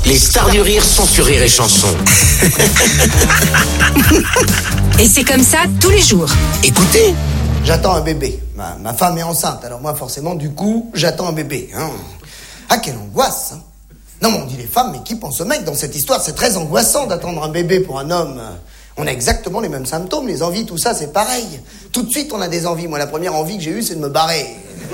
Les stars du rire sont sur Rire et Chanson. Et c'est comme ça tous les jours. Écoutez. J'attends un bébé. Ma femme est enceinte, alors moi forcément, du coup, j'attends un bébé. Hein. Ah, quelle angoisse. Hein. Non, mais on dit les femmes, mais qui pense au mec dans cette histoire? C'est très angoissant d'attendre un bébé pour un homme. On a exactement les mêmes symptômes, les envies, tout ça, c'est pareil. Tout de suite, on a des envies. Moi, la première envie que j'ai eue, c'est de me barrer.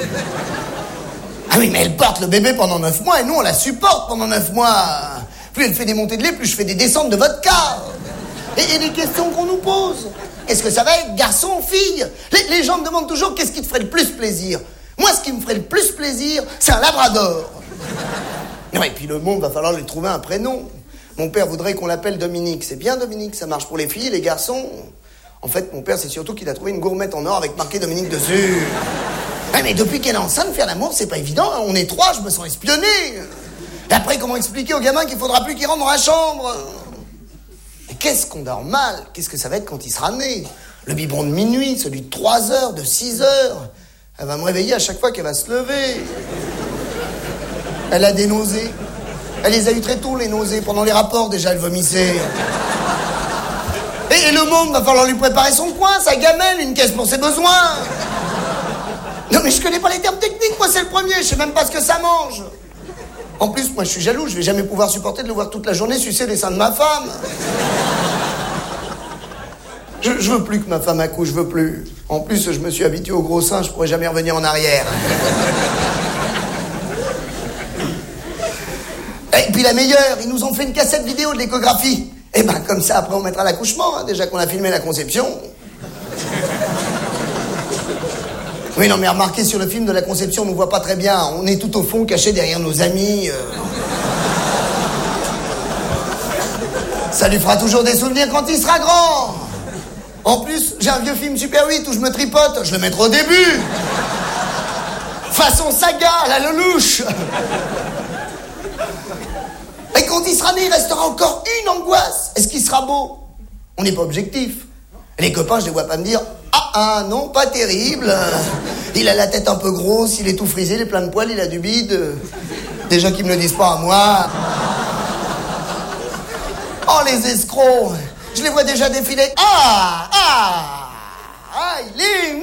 Ah oui, mais elle porte le bébé pendant 9 mois et nous, on la supporte pendant 9 mois. Plus elle fait des montées de lait, plus je fais des descentes de vodka. Et les questions qu'on nous pose. Est-ce que ça va être garçon ou fille? Les gens me demandent toujours qu'est-ce qui te ferait le plus plaisir. Moi, ce qui me ferait le plus plaisir, c'est un labrador. Et puis le monde, va falloir lui trouver un prénom. Mon père voudrait qu'on l'appelle Dominique. C'est bien Dominique, ça marche pour les filles et les garçons. En fait, mon père, c'est surtout qu'il a trouvé une gourmette en or avec marqué Dominique dessus. Ouais, mais depuis qu'elle est enceinte, faire l'amour, c'est pas évident. On est 3, je me sens espionné. Et après, comment expliquer aux gamins qu'il faudra plus qu'il rentre dans la chambre? Et qu'est-ce qu'on dort mal? Qu'est-ce que ça va être quand il sera né? Le biberon de minuit, celui de 3 heures, de 6 heures. Elle va me réveiller à chaque fois qu'elle va se lever. Elle a des nausées. Elle les a eu très tôt, les nausées. Pendant les rapports, déjà, elle vomissait. Et le monde, va falloir lui préparer son coin, sa gamelle, une caisse pour ses besoins. Non, mais je connais pas les termes techniques, moi, c'est le premier. Je sais même pas ce que ça mange. En plus, moi, je suis jaloux. Je vais jamais pouvoir supporter de le voir toute la journée sucer les seins de ma femme. Je veux plus que ma femme accouche, je veux plus. En plus, je me suis habitué aux gros seins, je pourrais jamais revenir en arrière. Et puis la meilleure, ils nous ont fait une cassette vidéo de l'échographie. Et ben comme ça, après on mettra l'accouchement, hein, déjà qu'on a filmé la conception. Oui, non mais remarquez, sur le film de la conception, on nous voit pas très bien. On est tout au fond, cachés derrière nos amis. Ça lui fera toujours des souvenirs quand il sera grand. En plus, j'ai un vieux film Super 8 où je me tripote. Je le mettrai au début. Façon saga, la Lelouch. Et quand il sera né, il restera encore une angoisse. Est-ce qu'il sera beau? On n'est pas objectif. Les copains, je les vois pas me dire « Ah, non, pas terrible. Il a la tête un peu grosse, il est tout frisé, il est plein de poils, il a du bide. » Des gens qui me le disent pas à moi. Oh, les escrocs. Je les vois déjà défiler. Ah, il est...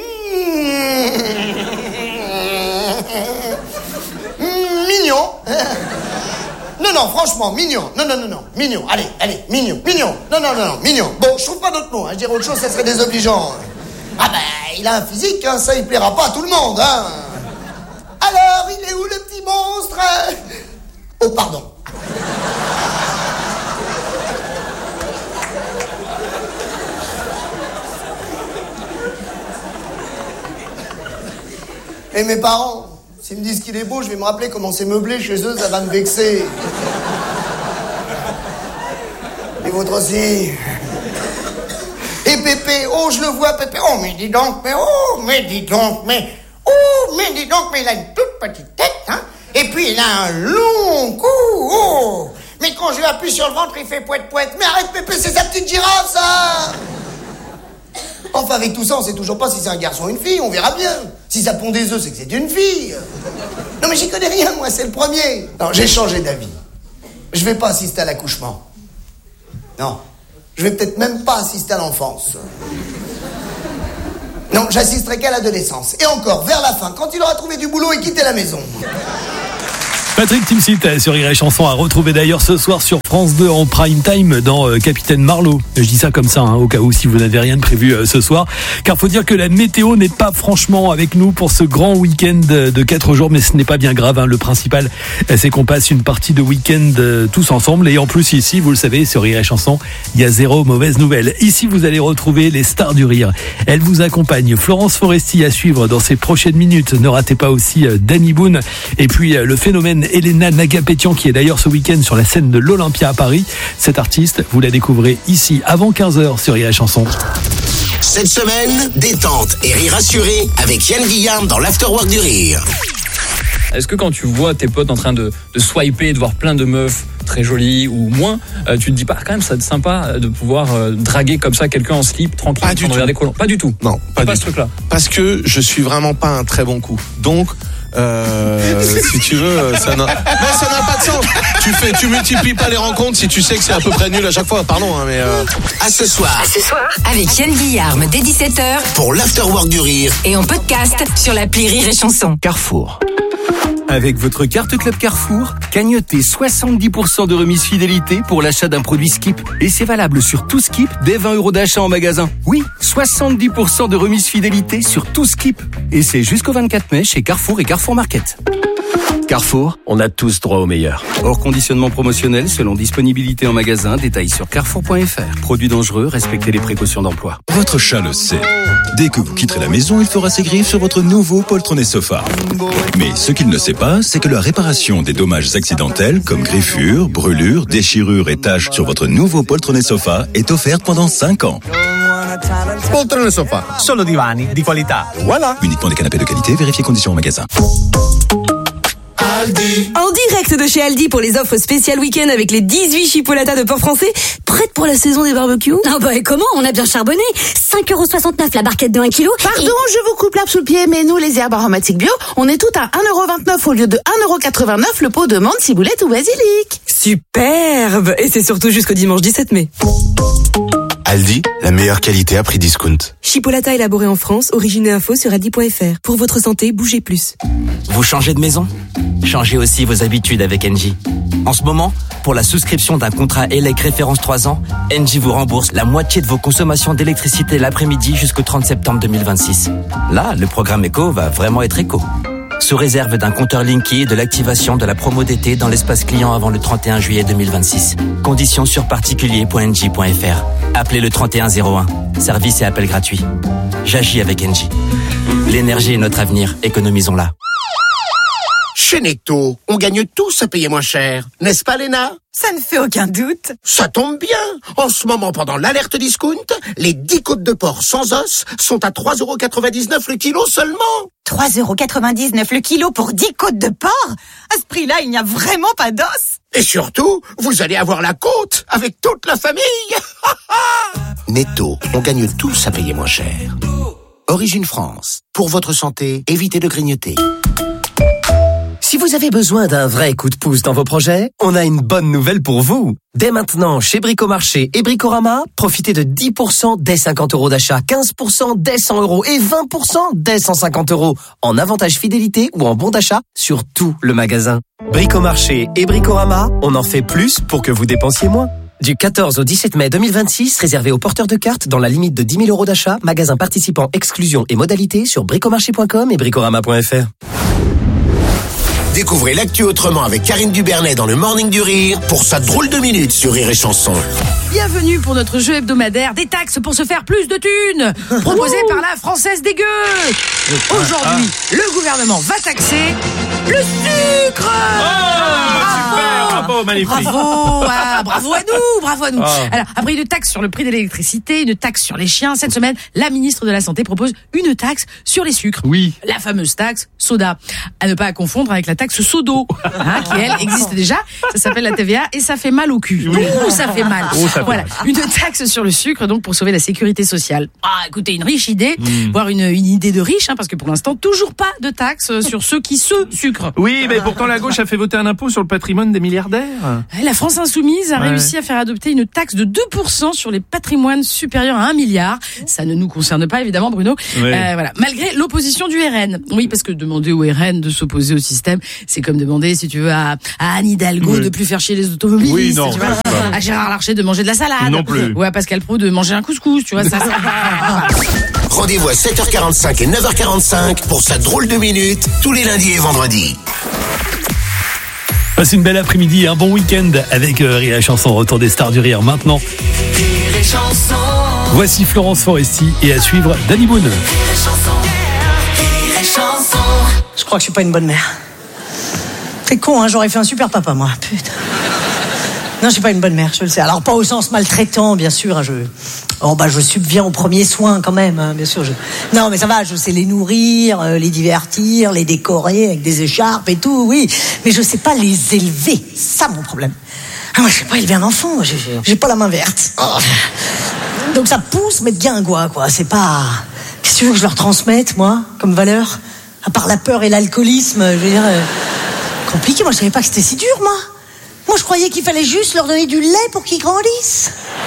mignon. Non, franchement, mignon. Non, mignon. Allez, mignon. Non, mignon. Bon, je trouve pas d'autre mot. Je dirais autre chose, ça serait désobligeant. Ah ben, il a un physique, hein, ça, il plaira pas à tout le monde, hein. Alors, il est où le petit monstre? Oh, pardon. Et mes parents, s'ils me disent qu'il est beau, je vais me rappeler comment c'est meublé chez eux, ça va me vexer. Les vôtres aussi. Et Pépé, oh, je le vois, Pépé. Oh, mais dis donc, mais il a une toute petite tête, hein. Et puis il a un long cou, oh. Mais quand je lui appuie sur le ventre, il fait poète-poète. Mais arrête, Pépé, c'est sa petite girafe, ça. Enfin, avec tout ça, on sait toujours pas si c'est un garçon ou une fille, on verra bien. Si ça pond des œufs, c'est que c'est une fille. Non, mais j'y connais rien, moi, c'est le premier. Non, j'ai changé d'avis. Je vais pas assister à l'accouchement. Non. Je vais peut-être même pas assister à l'enfance. Non, j'assisterai qu'à l'adolescence. Et encore, vers la fin, quand il aura trouvé du boulot et quitté la maison. Patrick Timsit sur Rire et Chanson à retrouver d'ailleurs ce soir sur France 2 en prime time dans Capitaine Marlowe. Je dis ça comme ça, hein, au cas où si vous n'avez rien de prévu ce soir. Car faut dire que la météo n'est pas franchement avec nous pour ce grand week-end de 4 jours, mais ce n'est pas bien grave. Hein. Le principal, c'est qu'on passe une partie de week-end tous ensemble. Et en plus ici, vous le savez, sur Rire et Chanson, il y a zéro mauvaise nouvelle. Ici, vous allez retrouver les stars du rire. Elles vous accompagnent. Florence Foresti à suivre dans ces prochaines minutes. Ne ratez pas aussi Danny Boone. Et puis le phénomène Elena Nagapétian qui est d'ailleurs ce week-end sur la scène de l'Olympia à Paris. Cette artiste, vous la découvrez ici avant 15h sur Rire et Chanson. Cette semaine, détente et rire assuré avec Yann Guillaume dans l'Afterwork du Rire. Est-ce que quand tu vois tes potes en train de swiper, de voir plein de meufs très jolies ou moins, tu te dis pas quand même ça va être sympa de pouvoir draguer comme ça quelqu'un en slip tranquille sans regarder collant? Pas du tout. Non, pas ce truc-là. Parce que je suis vraiment pas un très bon coup. Donc Si tu veux, ça n'a pas de sens. Tu multiplies pas les rencontres si tu sais que c'est à peu près nul à chaque fois. Pardon, hein, mais. À ce soir. Avec Yann Guillarme dès 17h Pour l'Afterwork du Rire. et en podcast sur l'appli Rire et Chanson. Carrefour. Avec votre carte Club Carrefour, cagnotez 70% de remise fidélité pour l'achat d'un produit Skip. Et c'est valable sur tout Skip dès 20 € d'achat en magasin. Oui, 70% de remise fidélité sur tout Skip. Et c'est jusqu'au 24 mai chez Carrefour et Carrefour Market. Carrefour, on a tous droit au meilleur. Hors conditionnement promotionnel selon disponibilité en magasin, détails sur carrefour.fr. Produits dangereux, respectez les précautions d'emploi. Votre chat le sait. Dès que vous quitterez la maison, il fera ses griffes sur votre nouveau poltronné sofa. Mais ce qu'il ne sait pas, c'est que la réparation des dommages accidentels, comme griffures, brûlures, déchirures et taches sur votre nouveau poltronné sofa est offerte pendant 5 ans. Poltrone sofa, solo divani di qualità. Voilà. Uniquement des canapés de qualité, vérifiez conditions en magasin. En direct de chez Aldi pour les offres spéciales week-end avec les 18 chipolatas de porc français, prêtes pour la saison des barbecues. Ah bah et comment? On a bien charbonné. 5,69€ la barquette de 1 kg. Pardon, je vous coupe l'herbe sous le pied, mais nous, les herbes aromatiques bio, on est toutes à 1,29€ au lieu de 1,89€ le pot de menthe, ciboulette ou basilic. Superbe. Et c'est surtout jusqu'au dimanche 17 mai. Aldi, la meilleure qualité à prix discount. Chipolata élaboré en France, origine et info sur aldi.fr. Pour votre santé, bougez plus. Vous changez de maison? Changez aussi vos habitudes avec Engie. En ce moment, pour la souscription d'un contrat ELEC référence 3 ans, Engie vous rembourse la moitié de vos consommations d'électricité l'après-midi jusqu'au 30 septembre 2026. Là, le programme éco va vraiment être éco. Sous réserve d'un compteur Linky et de l'activation de la promo d'été dans l'espace client avant le 31 juillet 2026. Conditions sur particulier.engie.fr. Appelez le 3101. Service et appel gratuit. J'agis avec Engie. L'énergie est notre avenir. Économisons-la. Chez Necto, on gagne tous à payer moins cher. N'est-ce pas, Léna? Ça ne fait aucun doute. Ça tombe bien. En ce moment, pendant l'alerte discount, les 10 côtes de porc sans os sont à 3,99€ le kilo seulement. 3,99€ le kilo pour 10 côtes de porc? À ce prix-là, il n'y a vraiment pas d'os. Et surtout, vous allez avoir la côte avec toute la famille. Netto, on gagne tous à payer moins cher. Origine France. Pour votre santé, évitez de grignoter. Si vous avez besoin d'un vrai coup de pouce dans vos projets, on a une bonne nouvelle pour vous. Dès maintenant, chez Bricomarché et Bricorama, profitez de 10% dès 50€ d'achat, 15% dès 100€ et 20% dès 150€ en avantage fidélité ou en bon d'achat sur tout le magasin. Bricomarché et Bricorama, on en fait plus pour que vous dépensiez moins. Du 14 au 17 mai 2026, réservé aux porteurs de cartes dans la limite de 10 000€ d'achat, magasin participant, exclusion et modalités sur bricomarché.com et bricorama.fr. Découvrez l'actu autrement avec Karine Dubernet dans le Morning du Rire pour sa drôle de minute sur Rire et Chanson. Bienvenue pour notre jeu hebdomadaire des taxes pour se faire plus de thunes, proposé par la Française des Gueux. Aujourd'hui, le gouvernement va taxer le sucre. Bravo, magnifique. Bravo à nous. Alors, après une taxe sur le prix de l'électricité, une taxe sur les chiens, cette semaine, la ministre de la Santé propose une taxe sur les sucres. Oui. La fameuse taxe soda. À ne pas confondre avec la taxe sodo, qui elle existe déjà. Ça s'appelle la TVA et ça fait mal au cul. Oui. Ça fait mal. Voilà. Une taxe sur le sucre, donc, pour sauver la sécurité sociale. Écoutez, une riche idée, voire une idée de riche, parce que pour l'instant, toujours pas de taxe sur ceux qui se sucrent. Oui, mais pourtant la gauche a fait voter un impôt sur le patrimoine des milliardaires. La France Insoumise a réussi à faire adopter une taxe de 2% sur les patrimoines supérieurs à 1 milliard. Ça ne nous concerne pas, évidemment, Bruno. Oui. Voilà. Malgré l'opposition du RN. Oui, parce que demander au RN de s'opposer au système, c'est comme demander, si tu veux, à Anne Hidalgo de plus faire chier les automobilistes. Oui, non, tu vois, à Gérard Larcher de manger de la salade. Non plus. Ou à Pascal Praud de manger un couscous, tu vois, ça. Rendez-vous à 7h45 et 9h45 pour sa drôle de minute tous les lundis et vendredis. Passez une belle après-midi et un bon week-end avec Rire et Chanson, retour des stars du rire maintenant. Voici Florence Foresti et à suivre Danny Boone. Je crois que je suis pas une bonne mère. C'est con, hein, j'aurais fait un super papa, moi. Putain. Non, je suis pas une bonne mère, je le sais. Alors, pas au sens maltraitant, bien sûr. Hein, je subviens aux premiers soins, quand même, hein, bien sûr. Non, mais ça va, je sais les nourrir, les divertir, les décorer avec des écharpes et tout, oui. Mais je sais pas les élever. C'est ça, mon problème. Moi, je sais pas élever un enfant. J'ai pas la main verte. Oh. Donc, ça pousse, mais de guingois, quoi. C'est pas... Qu'est-ce que tu veux que je leur transmette, moi, comme valeur ? À part la peur et l'alcoolisme, je veux dire, compliqué. Moi, je savais pas que c'était si dur, moi. Moi, je croyais qu'il fallait juste leur donner du lait pour qu'ils grandissent.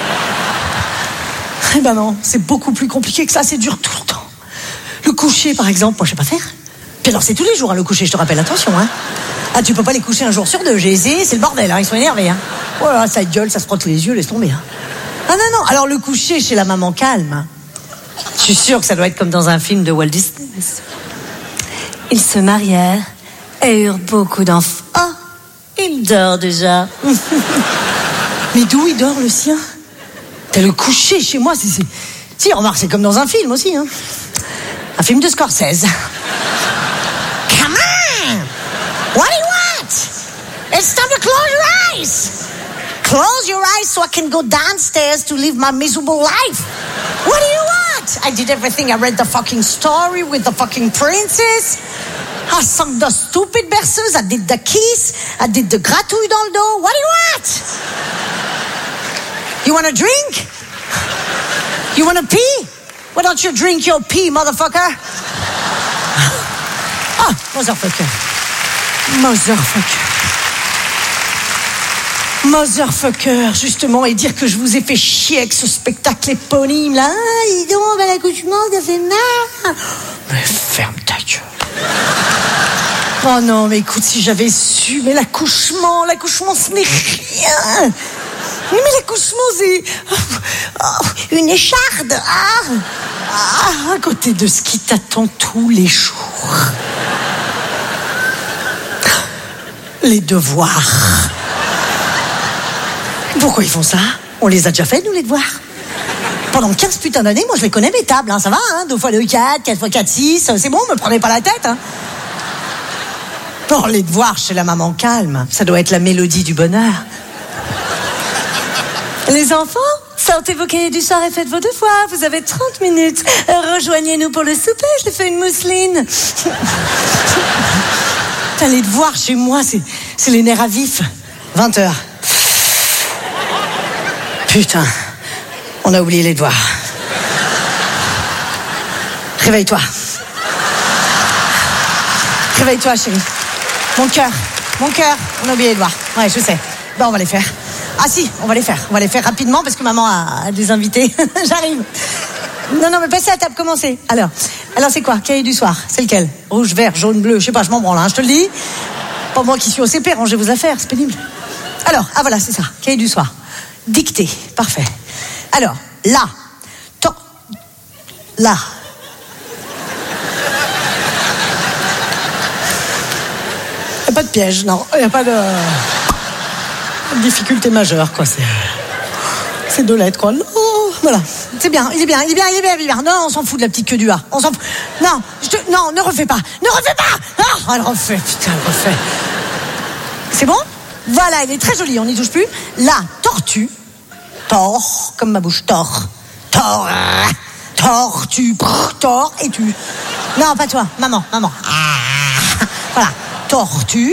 Eh ben non, c'est beaucoup plus compliqué que ça, c'est dur tout le temps. Le coucher, par exemple, moi, je sais pas faire. Puis alors, c'est tous les jours, hein, le coucher, je te rappelle, attention, hein. Ah, tu peux pas les coucher un jour sur deux, j'ai essayé, c'est le bordel, hein, ils sont énervés, hein. Oh là là, ça gueule, ça se frotte les yeux, laisse tomber, hein. Ah non, alors le coucher chez la maman calme, hein. Je suis sûre que ça doit être comme dans un film de Walt Disney. Ils se marièrent et eurent beaucoup d'enfants. Oh, il dort déjà. Mais d'où il dort, le sien? T'as le coucher chez moi, c'est... Si, remarque, c'est comme dans un film aussi, hein. Un film de Scorsese. Come on! What do you want? It's time to close your eyes! Close your eyes so I can go downstairs to live my miserable life. What do you want? I did everything. I read the fucking story with the fucking princess. I sung the stupid berceuse. I did the kiss. I did the gratouille dans le dos. What do you want? You want a drink? You want to pee? Why don't you drink your pee, motherfucker? Ah, motherfucker. Motherfucker, justement, et dire que je vous ai fait chier avec ce spectacle éponyme, là. Ah, dis donc, ben, l'accouchement, ça fait mal. Mais ferme ta gueule. Oh non, mais écoute, si j'avais su, mais l'accouchement, ce n'est rien. Mais l'accouchement, c'est une écharde. À côté de ce qui t'attend tous les jours. Les devoirs. Pourquoi ils font ça? On les a déjà fait, nous, les devoirs. Pendant 15 putains d'années, moi, je les connais, mes tables, hein, ça va, hein, 2 fois 2, 4, 4 fois 4, 6, c'est bon, me prenez pas la tête, hein. Bon, les devoirs chez la maman calme, ça doit être la mélodie du bonheur. Les enfants, sortez vos cahiers du soir et faites vos devoirs. Vous avez 30 minutes. Rejoignez-nous pour le souper, je fais une mousseline. Putain, les devoirs chez moi, c'est les nerfs à vif. 20h. Putain, on a oublié les devoirs. Réveille-toi. Réveille-toi, chérie. Mon cœur, on a oublié les devoirs. Ouais, je sais. Ben, on va les faire. Ah si, on va les faire rapidement parce que maman a des invités. J'arrive. Non, mais passez à table, commencez. Alors c'est quoi? Cahier du soir, c'est lequel? Rouge, vert, jaune, bleu, je sais pas, je m'en branle, hein, je te le dis. Pas moi qui suis au CP, rangez vos affaires, c'est pénible. Alors, voilà, c'est ça, cahier du soir. Dictée, parfait. Alors, là. Il n'y a pas de piège, non, il n'y a pas de... difficulté majeure, quoi. C'est 2 lettres, quoi. Non, voilà. C'est bien, il est bien. Non, on s'en fout de la petite queue du A. On s'en fout. Non, ne refais pas. Non, elle refait, putain, elle refait. C'est bon? Voilà, elle est très jolie, on n'y touche plus. La tortue. Tort, comme ma bouche. Tort. Tortue. Tort et tu. Non, pas toi. Maman. Voilà. Tortue.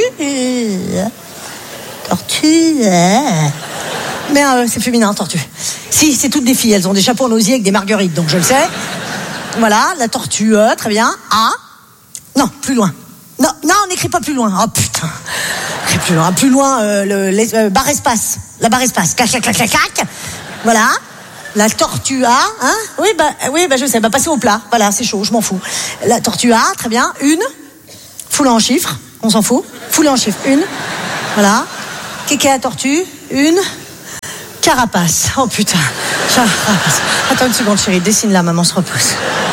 Mais c'est féminin, tortue. Si, c'est toutes des filles, elles ont des chapeaux en osier avec des marguerites, donc je le sais. Voilà, la tortue, très bien. A. Non, plus loin. Non, on n'écrit pas plus loin. Oh putain. Plus loin, barre espace. La barre espace. Clac. Voilà. La tortue A, hein? Oui, je sais. Passez au plat. Voilà, c'est chaud, je m'en fous. La tortue A, très bien. Une. Foulée en chiffres. On s'en fout. Foulée en chiffres. Une. Voilà. Kéké à tortue. Une. Carapace. Oh putain. Carapace. Attends une seconde, chérie. Dessine là, maman se repose.